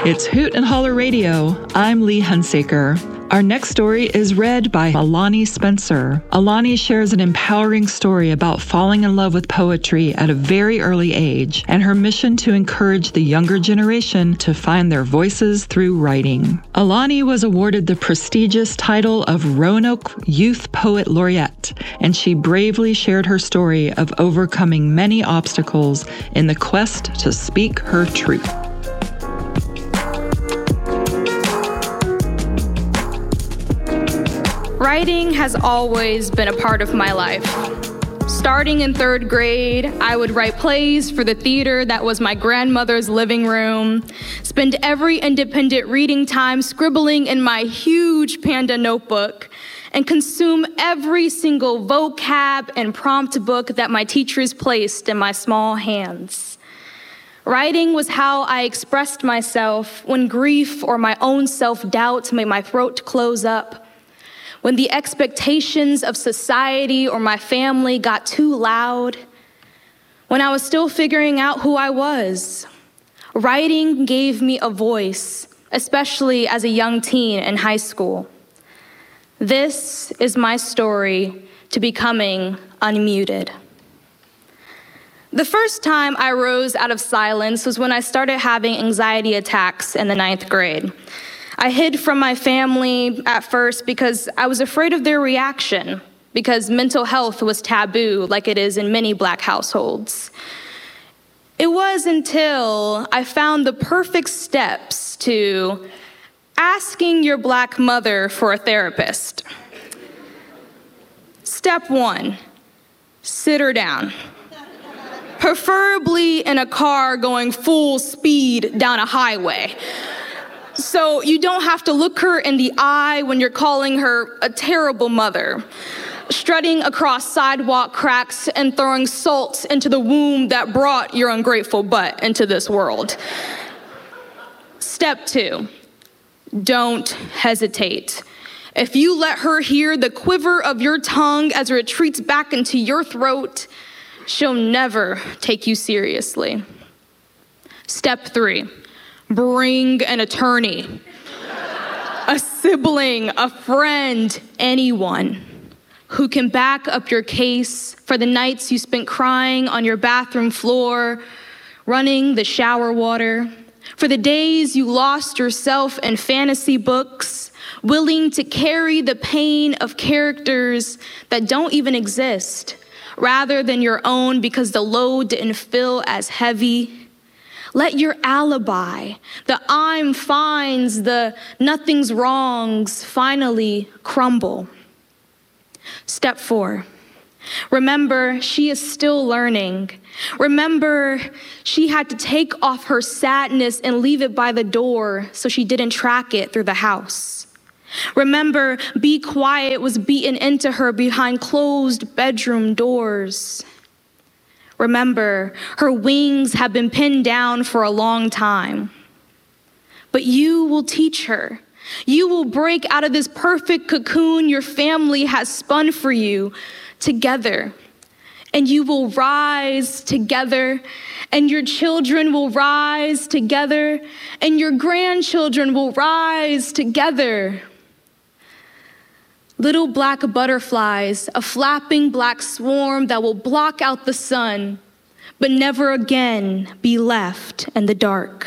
It's Hoot and Holler Radio. I'm Lee Hunsaker. Our next story is read by Alani Spencer. Alani shares an empowering story about falling in love with poetry at a very early age and her mission to encourage the younger generation to find their voices through writing. Alani was awarded the prestigious title of Roanoke Youth Poet Laureate, and she bravely shared her story of overcoming many obstacles in the quest to speak her truth. Writing has always been a part of my life. Starting in 3rd grade, I would write plays for the theater that was my grandmother's living room, spend every independent reading time scribbling in my huge Panda notebook, and consume every single vocab and prompt book that my teachers placed in my small hands. Writing was how I expressed myself when grief or my own self-doubt made my throat close up, when the expectations of society or my family got too loud, when I was still figuring out who I was. Writing gave me a voice, especially as a young teen in high school. This is my story to becoming unmuted. The first time I rose out of silence was when I started having anxiety attacks in the 9th grade. I hid from my family at first because I was afraid of their reaction, because mental health was taboo like it is in many Black households. It was until I found the perfect steps to asking your Black mother for a therapist. Step 1, sit her down. Preferably in a car going full speed down a highway, so you don't have to look her in the eye when you're calling her a terrible mother, strutting across sidewalk cracks and throwing salt into the womb that brought your ungrateful butt into this world. Step 2, don't hesitate. If you let her hear the quiver of your tongue as it retreats back into your throat, she'll never take you seriously. Step 3, bring an attorney, a sibling, a friend, anyone who can back up your case for the nights you spent crying on your bathroom floor, running the shower water, for the days you lost yourself in fantasy books, willing to carry the pain of characters that don't even exist, rather than your own because the load didn't feel as heavy. Let your alibi, the I'm fines, the nothing's wrongs finally crumble. Step 4, remember she is still learning. Remember she had to take off her sadness and leave it by the door so she didn't track it through the house. Remember, be quiet was beaten into her behind closed bedroom doors. Remember, her wings have been pinned down for a long time. But you will teach her. You will break out of this perfect cocoon your family has spun for you together. And you will rise together, and your children will rise together, and your grandchildren will rise together. Little black butterflies, a flapping black swarm that will block out the sun, but never again be left in the dark.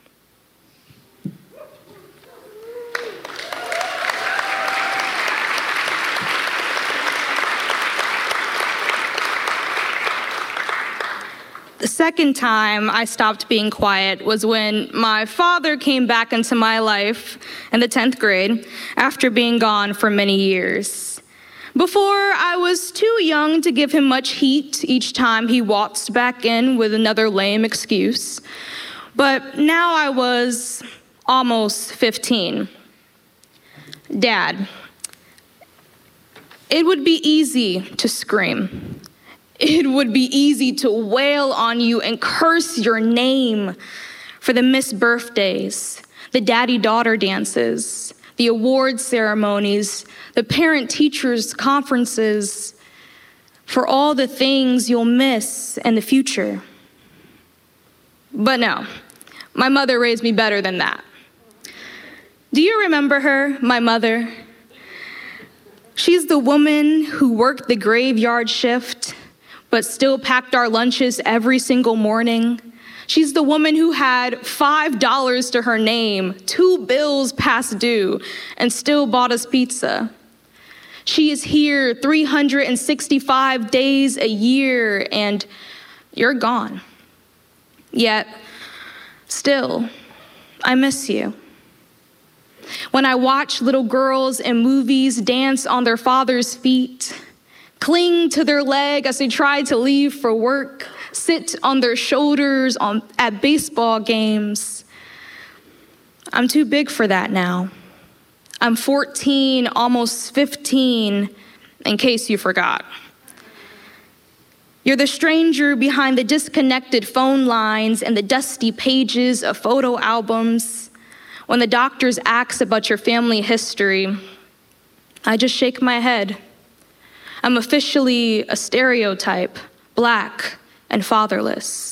The second time I stopped being quiet was when my father came back into my life in the 10th grade after being gone for many years. Before, I was too young to give him much heat each time he waltzed back in with another lame excuse. But now I was almost 15. Dad, it would be easy to scream. It would be easy to wail on you and curse your name for the missed birthdays, the daddy-daughter dances, the award ceremonies, the parent-teachers conferences, for all the things you'll miss in the future. But no, My mother raised me better than that. Do you remember her, my mother? She's the woman who worked the graveyard shift, but still packed our lunches every single morning. She's the woman who had $5 to her name, 2 bills past due, and still bought us pizza. She is here 365 days a year, and you're gone. Yet, still, I miss you. When I watch little girls in movies dance on their father's feet, cling to their leg as they try to leave for work, sit on their shoulders at baseball games, I'm too big for that now. I'm 14, almost 15, in case you forgot. You're the stranger behind the disconnected phone lines and the dusty pages of photo albums. When the doctors ask about your family history, I just shake my head. I'm officially a stereotype, Black and fatherless.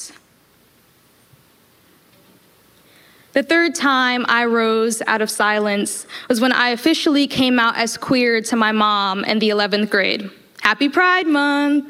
The third time I rose out of silence was when I officially came out as queer to my mom in the 11th grade. Happy Pride Month!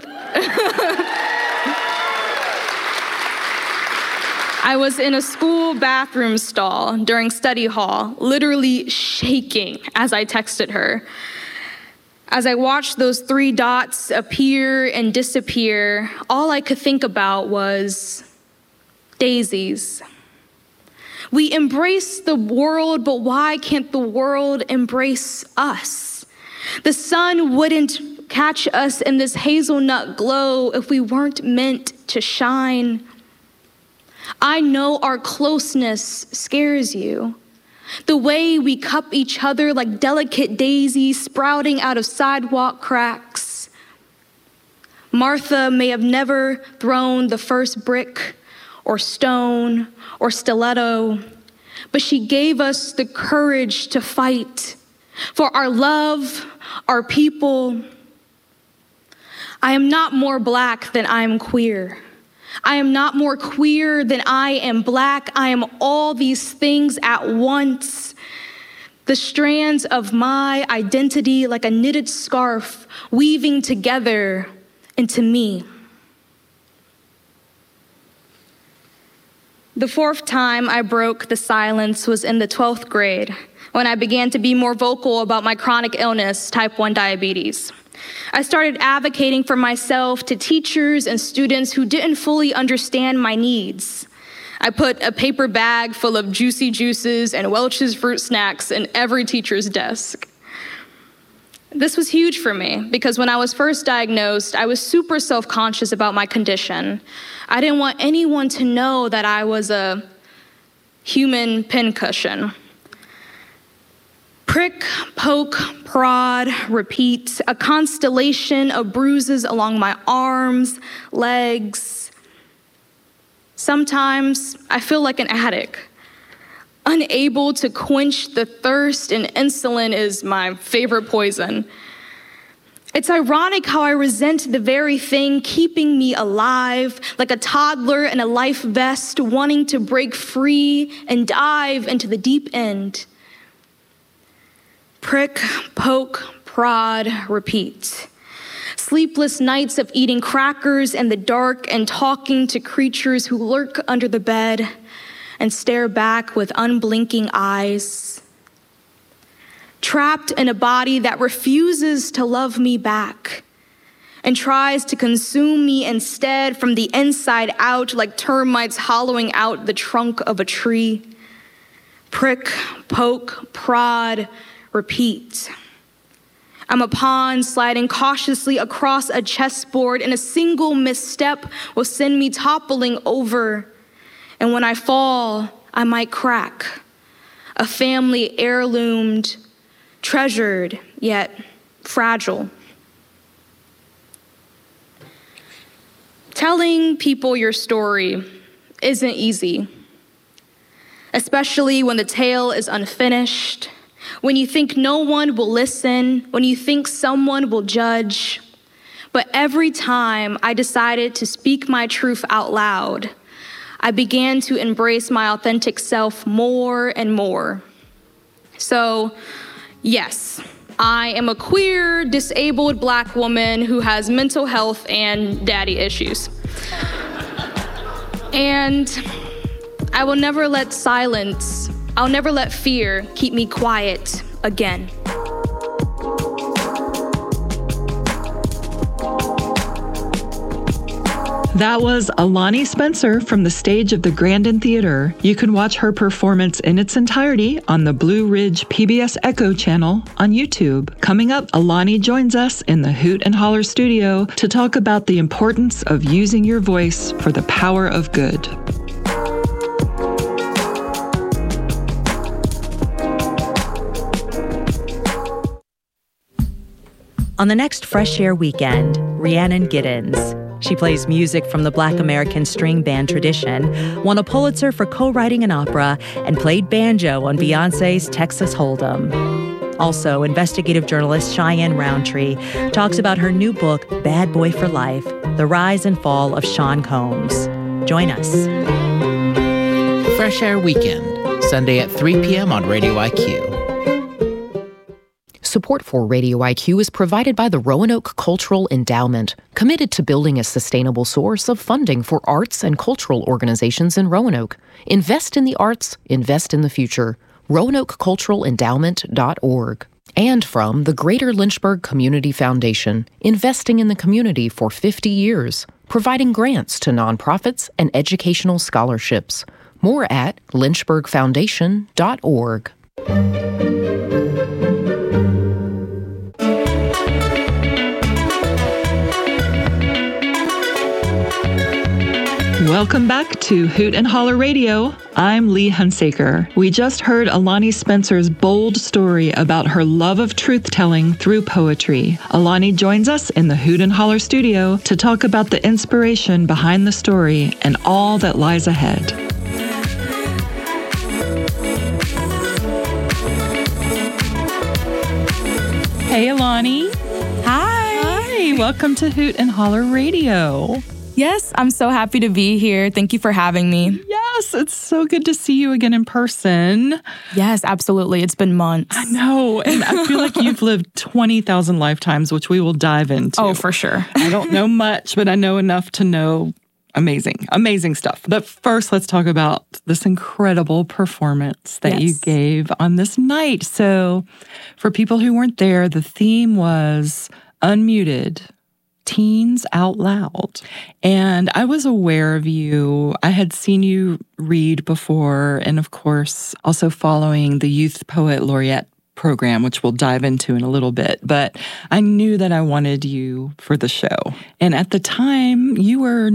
I was in a school bathroom stall during study hall, literally shaking as I texted her. As I watched those 3 dots appear and disappear, all I could think about was daisies. We embrace the world, but why can't the world embrace us? The sun wouldn't catch us in this hazelnut glow if we weren't meant to shine. I know our closeness scares you. The way we cup each other like delicate daisies sprouting out of sidewalk cracks. Martha may have never thrown the first brick or stone or stiletto, but she gave us the courage to fight for our love, our people. I am not more Black than I am queer. I am not more queer than I am Black. I am all these things at once. The strands of my identity like a knitted scarf weaving together into me. The 4th time I broke the silence was in the 12th grade, when I began to be more vocal about my chronic illness, type 1 diabetes. I started advocating for myself to teachers and students who didn't fully understand my needs. I put a paper bag full of Juicy Juices and Welch's fruit snacks in every teacher's desk. This was huge for me because when I was first diagnosed, I was super self-conscious about my condition. I didn't want anyone to know that I was a human pincushion. Prick, poke, prod, repeat, a constellation of bruises along my arms, legs. Sometimes I feel like an addict, unable to quench the thirst, and insulin is my favorite poison. It's ironic how I resent the very thing keeping me alive, like a toddler in a life vest wanting to break free and dive into the deep end. Prick, poke, prod, repeat. Sleepless nights of eating crackers in the dark and talking to creatures who lurk under the bed and stare back with unblinking eyes. Trapped in a body that refuses to love me back and tries to consume me instead from the inside out like termites hollowing out the trunk of a tree. Prick, poke, prod, repeat. I'm a pawn sliding cautiously across a chessboard, and a single misstep will send me toppling over. And when I fall, I might crack. A family heirloomed, treasured, yet fragile. Telling people your story isn't easy, especially when the tale is unfinished, when you think no one will listen, when you think someone will judge. But every time I decided to speak my truth out loud, I began to embrace my authentic self more and more. So, yes, I am a queer, disabled Black woman who has mental health and daddy issues. And I'll never let fear keep me quiet again. That was Alani Spencer from the stage of the Grandin Theater. You can watch her performance in its entirety on the Blue Ridge PBS Echo channel on YouTube. Coming up, Alani joins us in the Hoot and Holler studio to talk about the importance of using your voice for the power of good. On the next Fresh Air weekend, Rhiannon Giddens. She plays music from the Black American string band tradition, won a Pulitzer for co-writing an opera, and played banjo on Beyoncé's Texas Hold'em. Also, investigative journalist Cheyenne Roundtree talks about her new book, Bad Boy for Life, The Rise and Fall of Sean Combs. Join us. Fresh Air Weekend, Sunday at 3 p.m. on Radio IQ. Support for Radio IQ is provided by the Roanoke Cultural Endowment, committed to building a sustainable source of funding for arts and cultural organizations in Roanoke. Invest in the arts, invest in the future. RoanokeCulturalEndowment.org. And from the Greater Lynchburg Community Foundation, investing in the community for 50 years, providing grants to nonprofits and educational scholarships. More at lynchburgfoundation.org. Welcome back to Hoot and Holler Radio. I'm Lee Hunsaker. We just heard Alani Spencer's bold story about her love of truth-telling through poetry. Alani joins us in the Hoot and Holler studio to talk about the inspiration behind the story and all that lies ahead. Hey, Alani. Hi. Welcome to Hoot and Holler Radio. Yes, I'm so happy to be here. Thank you for having me. Yes, it's so good to see you again in person. Yes, absolutely. It's been months. I know. And I feel like you've lived 20,000 lifetimes, which we will dive into. Oh, for sure. I don't know much, but I know enough to know amazing stuff. But first, let's talk about this incredible performance that you gave on this night. So for people who weren't there, the theme was Unmuted, Teens Out Loud. And I was aware of you. I had seen you read before, and of course, also following the Youth Poet Laureate program, which we'll dive into in a little bit. But I knew that I wanted you for the show. And at the time, you were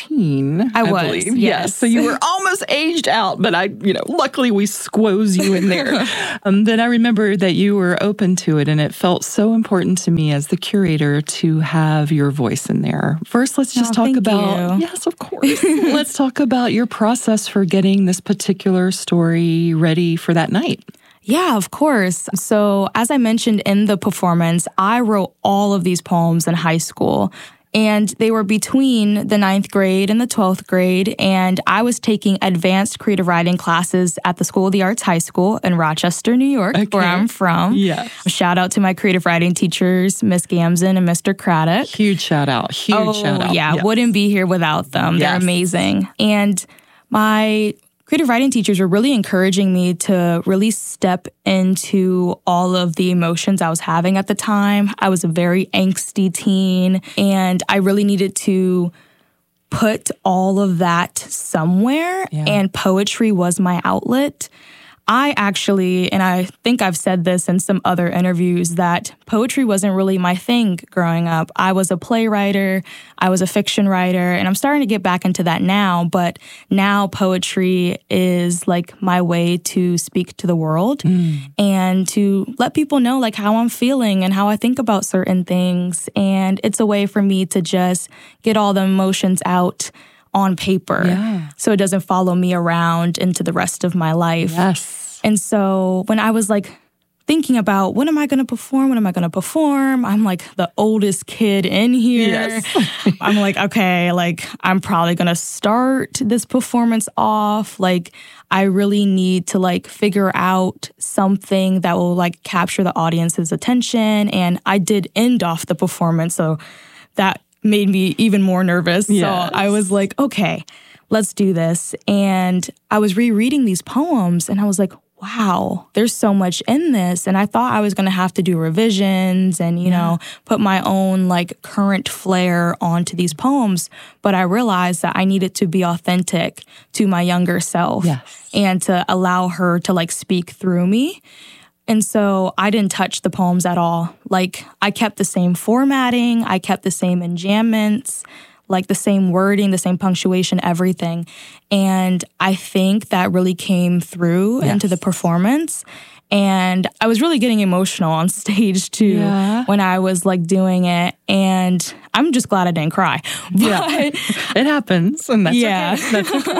19, I was, believe. yes. So you were almost aged out, but luckily we squoze you in there. Then I remember that you were open to it, and it felt so important to me as the curator to have your voice in there. First, let's just talk about, yes, of course. Let's talk about your process for getting this particular story ready for that night. Yeah, of course. So as I mentioned in the performance, I wrote all of these poems in high school. And they were between the 9th grade and the 12th grade. And I was taking advanced creative writing classes at the School of the Arts High School in Rochester, New York, where I'm from. Yes. Shout out to my creative writing teachers, Miss Gamson and Mr. Craddock. Huge shout out. Shout out. Yeah, yes. Wouldn't be here without them. They're amazing. And my creative writing teachers were really encouraging me to really step into all of the emotions I was having at the time. I was a very angsty teen, and I really needed to put all of that somewhere, and poetry was my outlet. I actually, and I think I've said this in some other interviews, that poetry wasn't really my thing growing up. I was a playwright, I was a fiction writer, and I'm starting to get back into that now, but now poetry is like my way to speak to the world and to let people know like how I'm feeling and how I think about certain things. And it's a way for me to just get all the emotions out on paper so it doesn't follow me around into the rest of my life. Yes. And so when I was like thinking about, when am I going to perform? When am I going to perform? I'm like the oldest kid in here. Yes. I'm like, okay, like I'm probably going to start this performance off. Like I really need to like figure out something that will like capture the audience's attention. And I did end off the performance, so that made me even more nervous. Yes. So I was like, okay, let's do this. And I was rereading these poems and I was like, wow, there's so much in this. And I thought I was going to have to do revisions and, you know, put my own like current flair onto these poems. But I realized that I needed to be authentic to my younger self and to allow her to like speak through me. And so I didn't touch the poems at all. Like I kept the same formatting, I kept the same enjambments, like the same wording, the same punctuation, everything. And I think that really came through into the performance. And I was really getting emotional on stage too when I was like doing it. And I'm just glad I didn't cry. But, it happens. And that's okay. That's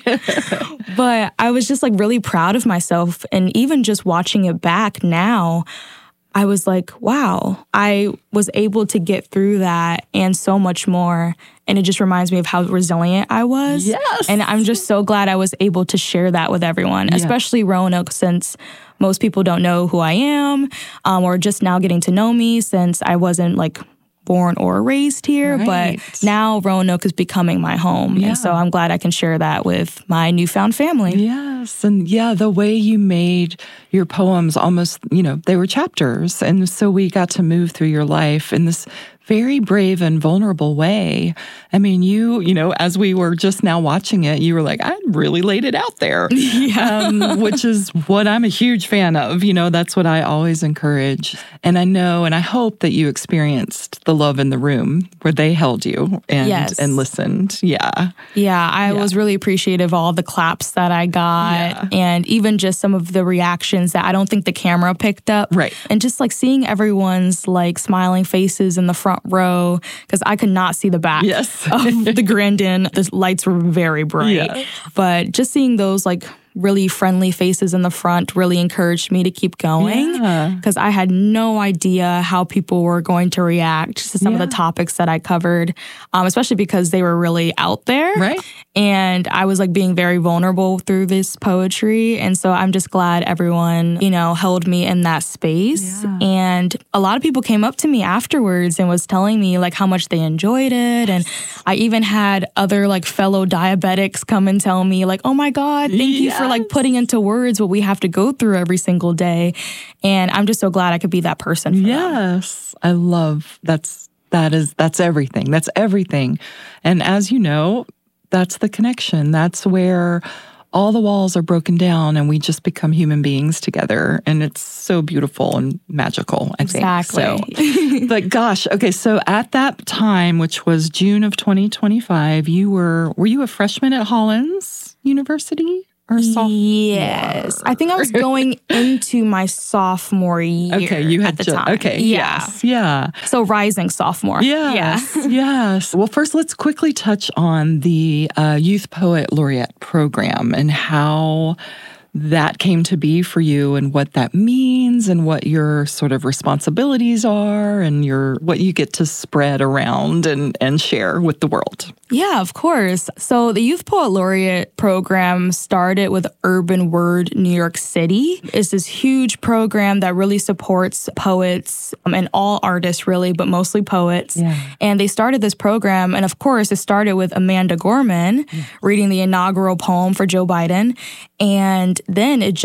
okay. But I was just like really proud of myself. And even just watching it back now, I was like, wow, I was able to get through that and so much more. And it just reminds me of how resilient I was. Yes. And I'm just so glad I was able to share that with everyone, especially Roanoke, since most people don't know who I am or just now getting to know me since I wasn't like born or raised here. Right. But now Roanoke is becoming my home. Yeah. And so I'm glad I can share that with my newfound family. Yes. And the way you made your poems almost, they were chapters. And so we got to move through your life in this very brave and vulnerable way. I mean, you as we were just now watching it, you were like, I really laid it out there, which is what I'm a huge fan of. That's what I always encourage. And I know and I hope that you experienced the love in the room where they held you and listened. Yeah. Yeah, I was really appreciative of all the claps that I got and even just some of the reactions that I don't think the camera picked up. Right. And just like seeing everyone's like smiling faces in the front row, because I could not see the back of the Grandin. The lights were very bright. But just seeing those like really friendly faces in the front really encouraged me to keep going because I had no idea how people were going to react to some of the topics that I covered, especially because they were really out there. Right. And I was like being very vulnerable through this poetry. And so I'm just glad everyone, held me in that space. Yeah. And a lot of people came up to me afterwards and was telling me like how much they enjoyed it. And I even had other like fellow diabetics come and tell me like, oh my God, thank you for like putting into words what we have to go through every single day. And I'm just so glad I could be that person for them. I love that's everything. That's everything. And as you know, that's the connection. That's where all the walls are broken down and we just become human beings together. And it's so beautiful and magical, I think. Exactly. But gosh, okay, so at that time, which was June of 2025, were you a freshman at Hollins University? Or sophomore? Yes. I think I was going into my sophomore year. Okay, you had at the time. Okay, yeah. Yeah. So rising sophomore. Yes, yes. Well, first, let's quickly touch on the Youth Poet Laureate program and how that came to be for you and what that means and what your sort of responsibilities are and what you get to spread around and share with the world. Yeah, of course. So the Youth Poet Laureate program started with Urban Word New York City. It's this huge program that really supports poets and all artists really, but mostly poets. Yeah. And they started this program, and of course it started with Amanda Gorman reading the inaugural poem for Joe Biden. And then it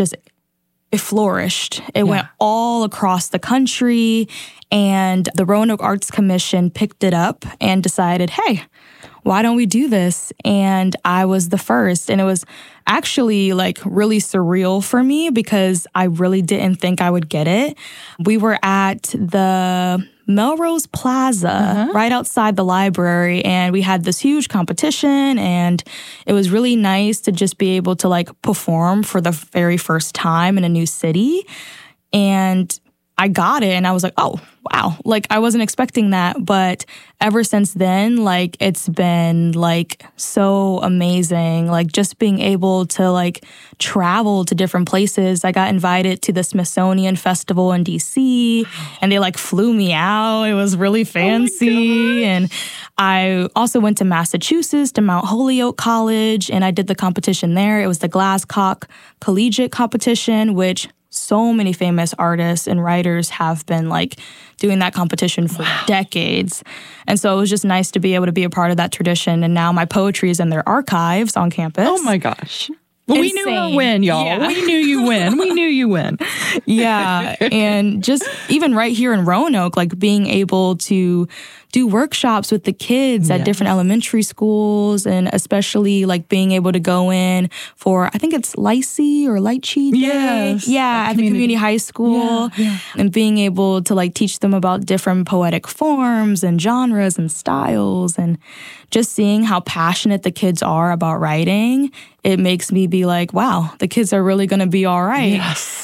flourished. It went all across the country, and the Roanoke Arts Commission picked it up and decided, hey, why don't we do this? And I was the first. And it was actually like really surreal for me because I really didn't think I would get it. We were at the Melrose Plaza right outside the library, and we had this huge competition, and it was really nice to just be able to like perform for the very first time in a new city. And I got it, and I was like, oh, wow, like I wasn't expecting that. But ever since then, like it's been like so amazing. Like just being able to like travel to different places. I got invited to the Smithsonian Festival in DC and they like flew me out. It was really fancy. And I also went to Massachusetts to Mount Holyoke College and I did the competition there. It was the Glasscock Collegiate Competition, which so many famous artists and writers have been like doing that competition for decades. And so it was just nice to be able to be a part of that tradition. And now my poetry is in their archives on campus. Oh my gosh. Well, we knew her win, y'all. Yeah. We knew you win. We knew you win. Yeah. And just even right here in Roanoke, like being able to do workshops with the kids at different elementary schools, and especially like being able to go in for, I think it's Lychee or Lychee Day. Yes. Yeah, at the community high school. Yeah. And being able to like teach them about different poetic forms and genres and styles, and just seeing how passionate the kids are about writing, it makes me be like, wow, the kids are really going to be all right. Yes.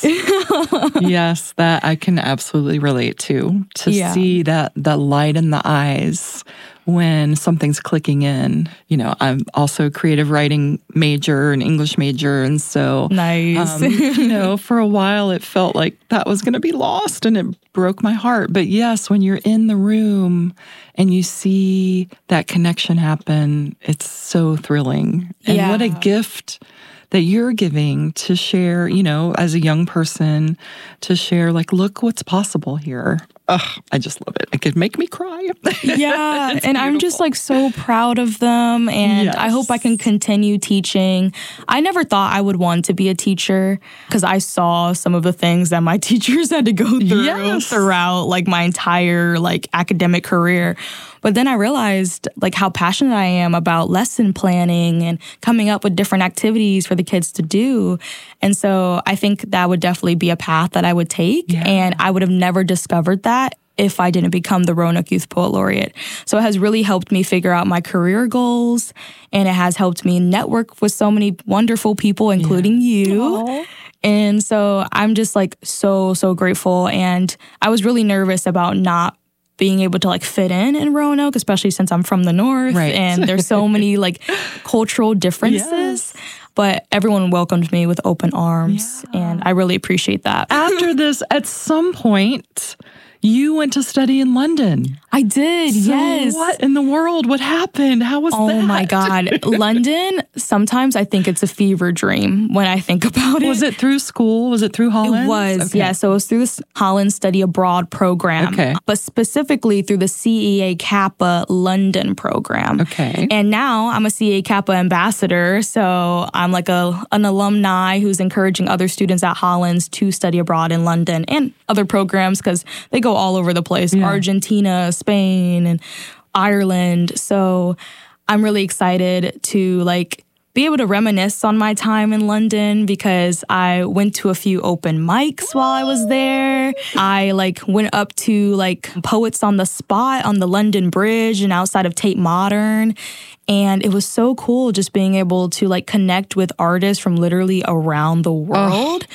Yes, that I can absolutely relate to see that light in the eyes when something's clicking in. You know, I'm also a creative writing major and English major. And so, nice. You know, for a while it felt like that was going to be lost and it broke my heart. But yes, when you're in the room and you see that connection happen, it's so thrilling. And what a gift that you're giving to share, you know, as a young person, to share, like, look what's possible here. Ugh, I just love it. It could make me cry. Yeah, and beautiful. I'm just like so proud of them, and I hope I can continue teaching. I never thought I would want to be a teacher because I saw some of the things that my teachers had to go through throughout like my entire like academic career. But then I realized like how passionate I am about lesson planning and coming up with different activities for the kids to do. And so I think that would definitely be a path that I would take. Yeah. And I would have never discovered that if I didn't become the Roanoke Youth Poet Laureate. So it has really helped me figure out my career goals, and it has helped me network with so many wonderful people, including you. Aww. And so I'm just like so grateful. And I was really nervous about not being able to like fit in Roanoke, especially since I'm from the north, and there's so many like cultural differences. But everyone welcomed me with open arms, and I really appreciate that. After this, at some point, you went to study in London. I did, so yes. What in the world? What happened? How was that? Oh my God. London, sometimes I think it's a fever dream when I think about it. Was it through school? Was it through Holland? It was, yeah. So it was through this Holland Study Abroad program. Okay. But specifically through the CEA Kappa London program. Okay. And now I'm a CEA Kappa ambassador. So I'm like an alumni who's encouraging other students at Hollands to study abroad in London and other programs because they go all over the place. Argentina, Spain, and Ireland. So I'm really excited to like be able to reminisce on my time in London because I went to a few open mics while I was there. I like went up to like Poets on the Spot on the London Bridge and outside of Tate Modern. And it was so cool just being able to like connect with artists from literally around the world.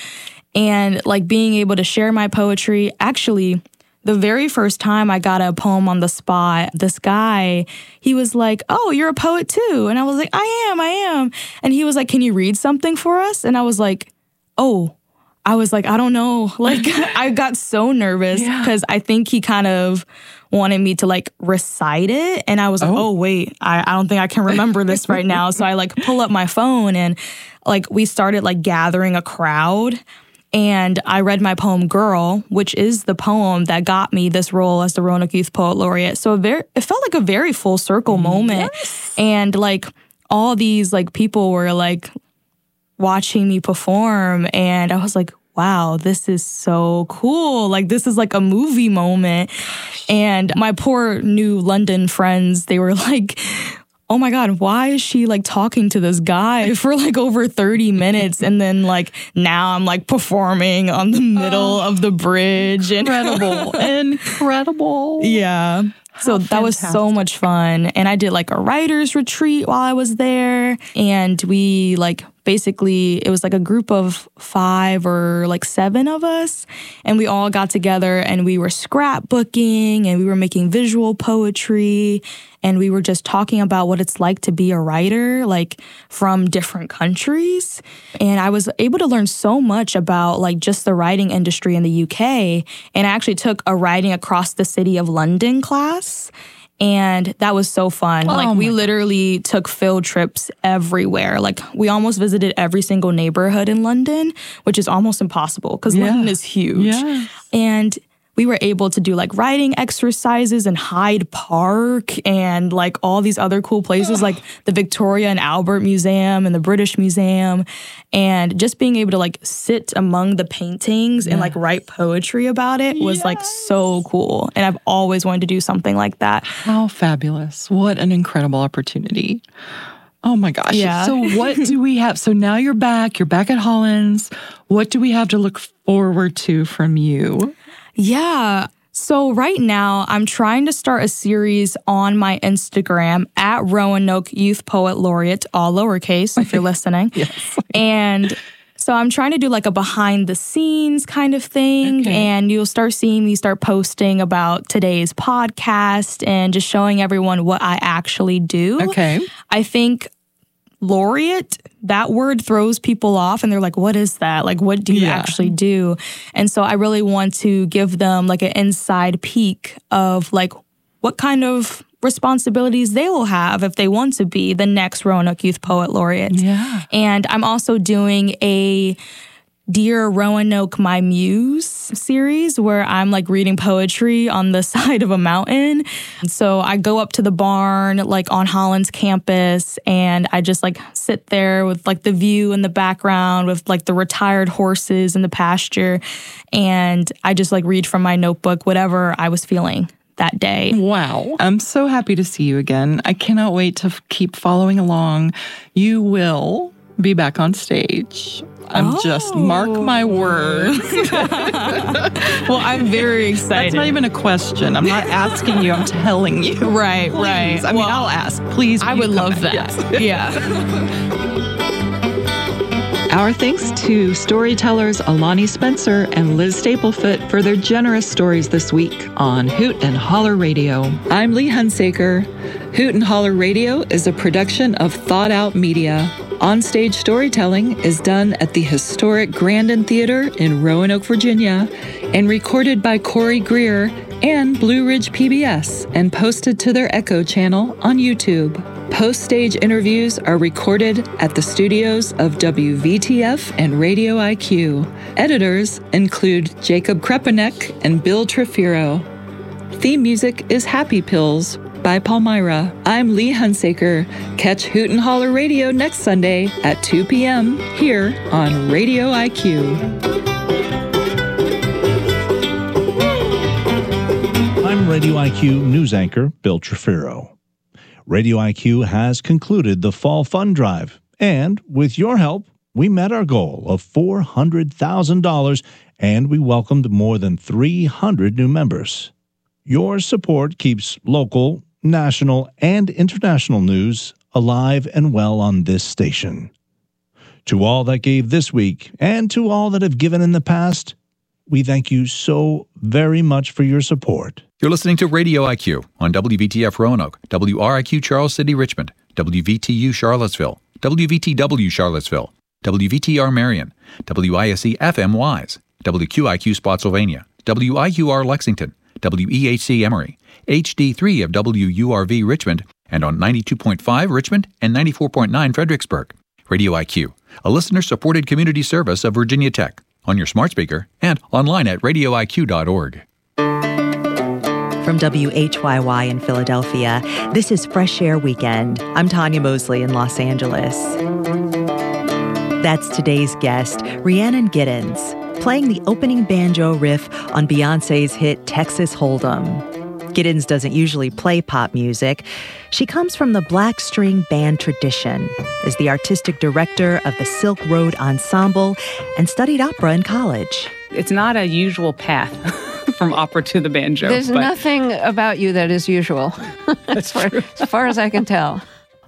And like being able to share my poetry. Actually, the very first time I got a poem on the spot, this guy, he was like, "Oh, you're a poet too." And I was like, I am. And he was like, "Can you read something for us?" And I was like, I don't know. Like, I got so nervous because I think he kind of wanted me to like recite it. And I was like, oh wait, I don't think I can remember this right now. So I like pull up my phone and like we started like gathering a crowd. And I read my poem, Girl, which is the poem that got me this role as the Roanoke Youth Poet Laureate. So it felt like a very full circle moment. Yes. And like all these like people were like watching me perform. And I was like, wow, this is so cool. Like this is like a movie moment. And my poor new London friends, they were like, oh my God, why is she like talking to this guy for like over 30 minutes? And then like now I'm like performing on the middle of the bridge. Incredible. Incredible. Yeah. So that was so much fun. And I did like a writer's retreat while I was there. And we like basically, it was like a group of 5 or like 7 of us. And we all got together and we were scrapbooking and we were making visual poetry. And we were just talking about what it's like to be a writer, like from different countries. And I was able to learn so much about like just the writing industry in the UK. And I actually took a writing across the city of London class. And that was so fun. We literally took field trips everywhere. Like we almost visited every single neighborhood in London, which is almost impossible because London is huge. Yeah. And we were able to do like writing exercises in Hyde Park and like all these other cool places like the Victoria and Albert Museum and the British Museum. And just being able to like sit among the paintings and like write poetry about it was like so cool. And I've always wanted to do something like that. How fabulous. What an incredible opportunity. Oh my gosh. Yeah. So what do we have? So now you're back at Hollins. What do we have to look forward to from you? Yeah. So right now, I'm trying to start a series on my Instagram at Roanoke Youth Poet Laureate, all lowercase, if you're listening. Yes. And so I'm trying to do like a behind the scenes kind of thing. Okay. And you'll start seeing me start posting about today's podcast and just showing everyone what I actually do. Okay. I think laureate, that word throws people off and they're like, what is that? Like, what do you actually do? And so I really want to give them like an inside peek of like what kind of responsibilities they will have if they want to be the next Roanoke Youth Poet Laureate. Yeah. And I'm also doing a Dear Roanoke, My Muse series where I'm like reading poetry on the side of a mountain. So I go up to the barn like on Hollins campus and I just like sit there with like the view in the background with like the retired horses in the pasture. And I just like read from my notebook, whatever I was feeling that day. Wow. I'm so happy to see you again. I cannot wait to keep following along. You will be back on stage. I'm just, mark my words. Well, I'm very excited. That's not even a question. I'm not asking you, I'm telling you. Right, Please. right. I mean, I'll ask. Please. I would love that. Yes. Yeah. Our thanks to storytellers Alani Spencer and Liz Staplefoot for their generous stories this week on Hoot and Holler Radio. I'm Lee Hunsaker. Hoot and Holler Radio is a production of Thought Out Media. Onstage storytelling is done at the historic Grandin Theater in Roanoke, Virginia, and recorded by Corey Greer and Blue Ridge PBS and posted to their Echo channel on YouTube. Post-stage interviews are recorded at the studios of WVTF and Radio IQ. Editors include Jacob Krepanek and Bill Trefiro. Theme music is Happy Pills by Palmyra. I'm Lee Hunsaker. Catch Hoot and Holler Radio next Sunday at 2 p.m. here on Radio IQ. I'm Radio IQ news anchor Bill Trefiro. Radio IQ has concluded the Fall Fund Drive, and with your help, we met our goal of $400,000, and we welcomed more than 300 new members. Your support keeps local, national, and international news alive and well on this station. To all that gave this week, and to all that have given in the past, we thank you so very much for your support. You're listening to Radio IQ on WVTF Roanoke, WRIQ Charles City Richmond, WVTU Charlottesville, WVTW Charlottesville, WVTR Marion, WISC FM Wise, WQIQ Spotsylvania, WIUR Lexington, WEHC Emory, HD3 of WURV Richmond, and on 92.5 Richmond and 94.9 Fredericksburg. Radio IQ, a listener-supported community service of Virginia Tech, on your smart speaker and online at radioiq.org. From WHYY in Philadelphia, this is Fresh Air Weekend. I'm Tanya Mosley in Los Angeles. That's today's guest, Rhiannon Giddens, playing the opening banjo riff on Beyoncé's hit Texas Hold'em. Giddens doesn't usually play pop music. She comes from the Black String Band tradition, is the artistic director of the Silk Road Ensemble, and studied opera in college. It's not a usual path from opera to the banjo. There's nothing about you that is usual, as far as I can tell.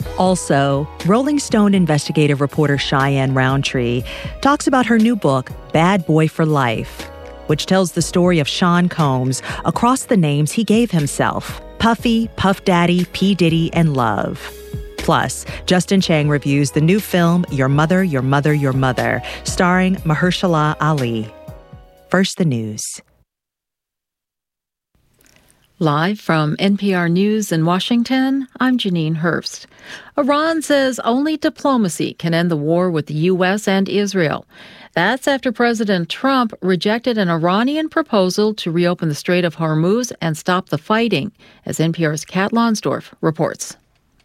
Also, Rolling Stone investigative reporter Cheyenne Roundtree talks about her new book, Bad Boy for Life, which tells the story of Sean Combs across the names he gave himself: Puffy, Puff Daddy, P. Diddy, and Love. Plus, Justin Chang reviews the new film, Your Mother, Your Mother, Your Mother, starring Mahershala Ali. First, the news. Live from NPR News in Washington, I'm Janine Hurst. Iran says only diplomacy can end the war with the U.S. and Israel. That's after President Trump rejected an Iranian proposal to reopen the Strait of Hormuz and stop the fighting, as NPR's Kat Lonsdorf reports.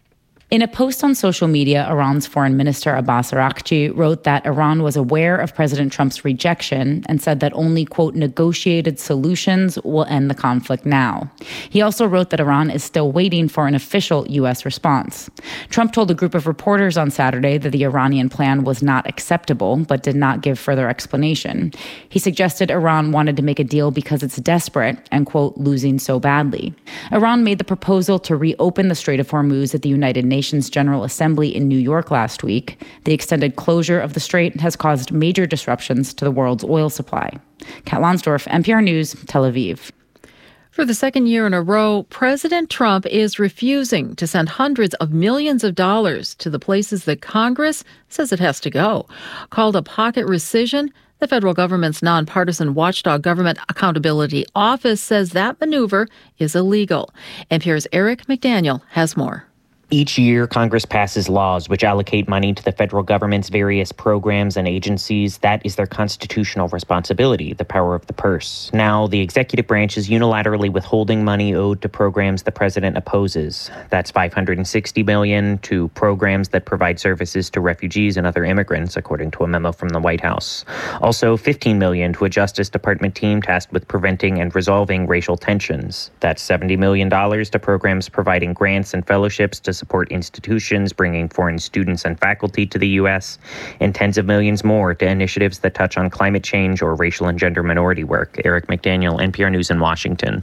In a post on social media, Iran's Foreign Minister Abbas Araghchi wrote that Iran was aware of President Trump's rejection and said that only, quote, negotiated solutions will end the conflict now. He also wrote that Iran is still waiting for an official U.S. response. Trump told a group of reporters on Saturday that the Iranian plan was not acceptable, but did not give further explanation. He suggested Iran wanted to make a deal because it's desperate and, quote, losing so badly. Iran made the proposal to reopen the Strait of Hormuz at the United Nations General Assembly in New York last week. The extended closure of the strait has caused major disruptions to the world's oil supply. Kat Lonsdorf, NPR News, Tel Aviv. For the second year in a row, President Trump is refusing to send hundreds of millions of dollars to the places that Congress says it has to go. Called a pocket rescission, the federal government's nonpartisan watchdog Government Accountability Office says that maneuver is illegal. NPR's Eric McDaniel has more. Each year, Congress passes laws which allocate money to the federal government's various programs and agencies. That is their constitutional responsibility, the power of the purse. Now, the executive branch is unilaterally withholding money owed to programs the president opposes. That's $560 million to programs that provide services to refugees and other immigrants, according to a memo from the White House. Also, $15 million to a Justice Department team tasked with preventing and resolving racial tensions. That's $70 million to programs providing grants and fellowships to support institutions bringing foreign students and faculty to the U.S., and tens of millions more to initiatives that touch on climate change or racial and gender minority work. Eric McDaniel, NPR News in Washington.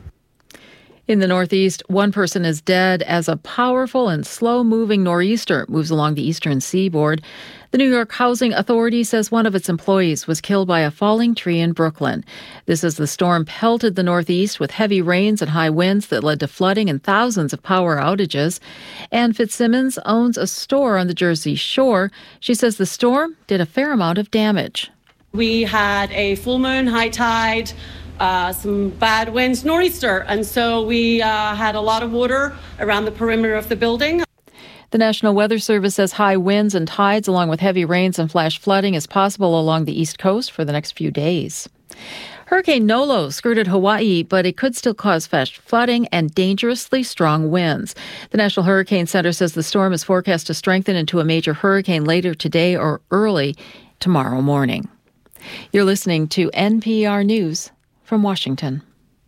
In the Northeast, one person is dead as a powerful and slow-moving nor'easter moves along the eastern seaboard. The New York Housing Authority says one of its employees was killed by a falling tree in Brooklyn. This as the storm pelted the Northeast with heavy rains and high winds that led to flooding and thousands of power outages. Ann Fitzsimmons owns a store on the Jersey Shore. She says the storm did a fair amount of damage. We had a full moon, high tide, some bad winds, nor'easter, and so we had a lot of water around the perimeter of the building. The National Weather Service says high winds and tides along with heavy rains and flash flooding is possible along the East Coast for the next few days. Hurricane Nolo skirted Hawaii, but it could still cause flash flooding and dangerously strong winds. The National Hurricane Center says the storm is forecast to strengthen into a major hurricane later today or early tomorrow morning. You're listening to NPR News from Washington.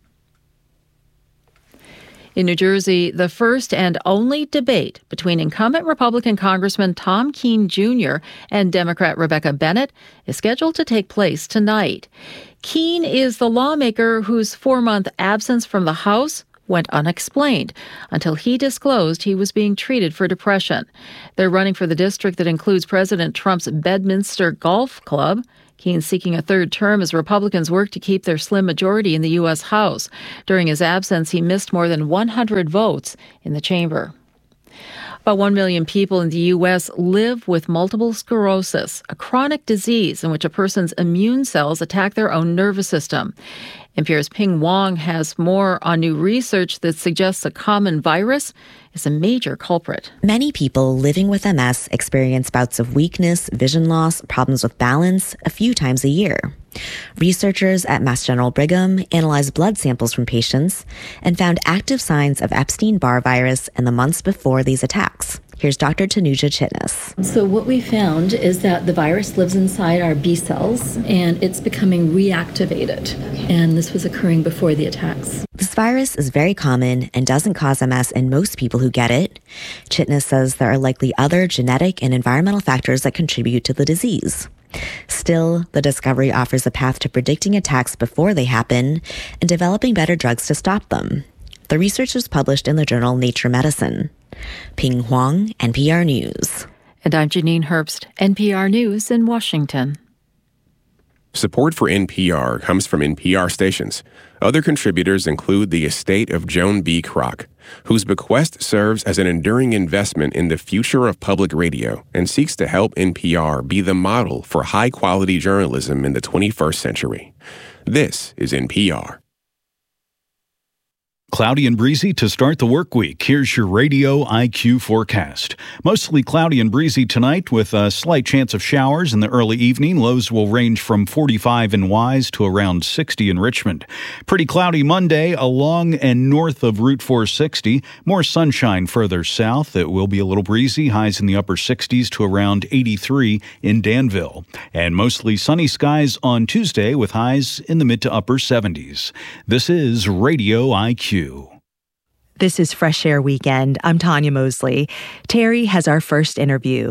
In New Jersey, the first and only debate between incumbent Republican Congressman Tom Keene Jr. and Democrat Rebecca Bennett is scheduled to take place tonight. Keene is the lawmaker whose 4-month absence from the House went unexplained until he disclosed he was being treated for depression. They're running for the district that includes President Trump's Bedminster Golf Club. Keene's seeking a third term as Republicans work to keep their slim majority in the U.S. House. During his absence, he missed more than 100 votes in the chamber. About 1 million people in the U.S. live with multiple sclerosis, a chronic disease in which a person's immune cells attack their own nervous system. NPR's Ping Wong has more on new research that suggests a common virus is a major culprit. Many people living with MS experience bouts of weakness, vision loss, problems with balance a few times a year. Researchers at Mass General Brigham analyzed blood samples from patients and found active signs of Epstein-Barr virus in the months before these attacks. Here's Dr. Tanuja Chitnis. So what we found is that the virus lives inside our B cells and it's becoming reactivated. And this was occurring before the attacks. This virus is very common and doesn't cause MS in most people who get it. Chitnis says there are likely other genetic and environmental factors that contribute to the disease. Still, the discovery offers a path to predicting attacks before they happen and developing better drugs to stop them. The research was published in the journal Nature Medicine. Ping Huang, NPR News. And I'm Janine Herbst, NPR News in Washington. Support for NPR comes from NPR stations. Other contributors include the estate of Joan B. Kroc, whose bequest serves as an enduring investment in the future of public radio and seeks to help NPR be the model for high-quality journalism in the 21st century. This is NPR. Cloudy and breezy to start the work week. Here's your Radio IQ forecast. Mostly cloudy and breezy tonight with a slight chance of showers in the early evening. Lows will range from 45 in Wise to around 60 in Richmond. Pretty cloudy Monday along and north of Route 460. More sunshine further south. It will be a little breezy. Highs in the upper 60s to around 83 in Danville. And mostly sunny skies on Tuesday with highs in the mid to upper 70s. This is Radio IQ. This is Fresh Air Weekend. I'm Tanya Mosley. Terry has our first interview.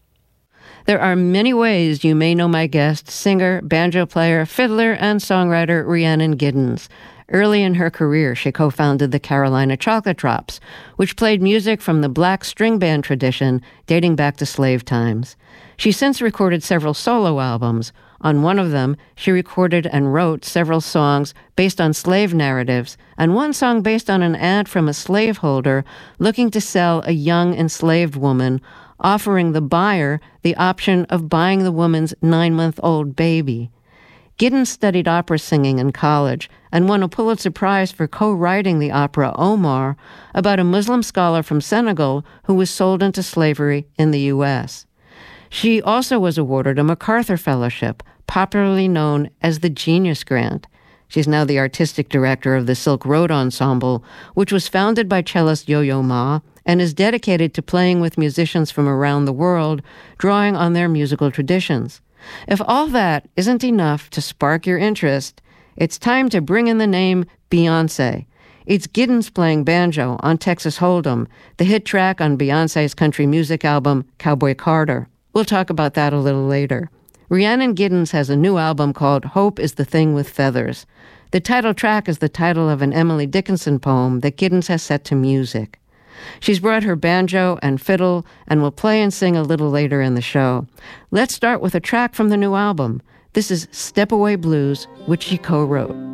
There are many ways you may know my guest, singer, banjo player, fiddler, and songwriter Rhiannon Giddens. Early in her career, she co-founded the Carolina Chocolate Drops, which played music from the black string band tradition dating back to slave times. She's since recorded several solo albums. On one of them, she recorded and wrote several songs based on slave narratives, and one song based on an ad from a slaveholder looking to sell a young enslaved woman, offering the buyer the option of buying the woman's 9-month-old baby. Giddens studied opera singing in college and won a Pulitzer Prize for co-writing the opera Omar about a Muslim scholar from Senegal who was sold into slavery in the U.S. She also was awarded a MacArthur Fellowship, popularly known as the Genius Grant. She's now the artistic director of the Silk Road Ensemble, which was founded by cellist Yo-Yo Ma and is dedicated to playing with musicians from around the world, drawing on their musical traditions. If all that isn't enough to spark your interest, it's time to bring in the name Beyoncé. It's Giddens playing banjo on Texas Hold'em, the hit track on Beyoncé's country music album, Cowboy Carter. We'll talk about that a little later. Rhiannon Giddens has a new album called Hope is the Thing with Feathers. The title track is the title of an Emily Dickinson poem that Giddens has set to music. She's brought her banjo and fiddle and will play and sing a little later in the show. Let's start with a track from the new album. This is Step Away Blues, which she co-wrote.